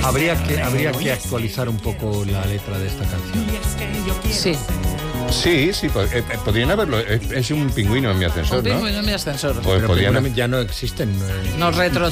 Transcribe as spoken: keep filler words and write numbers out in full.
Habría que, habría que actualizar un poco la letra de esta canción. Sí. Sí, sí, pod- eh, eh, podrían haberlo. Es, es un pingüino en mi ascensor, Un ¿no? pingüino en mi ascensor. Pues Pero podrían seguramente ya no existen. eh, Nos retro